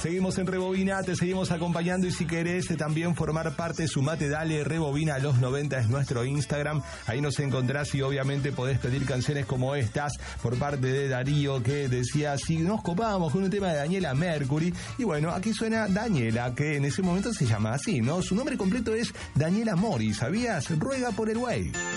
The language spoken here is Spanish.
Seguimos en Rebobina, te seguimos acompañando y si querés también formar parte, sumate, dale, Rebobina a los 90 es nuestro Instagram. Ahí nos encontrás y obviamente podés pedir canciones como estas por parte de Darío, que decía si nos copábamos con un tema de Daniela Mercury. Y bueno, aquí suena Daniela, que en ese momento se llama así, ¿no? Su nombre completo es Daniela Mori, ¿sabías? Ruega por el güey.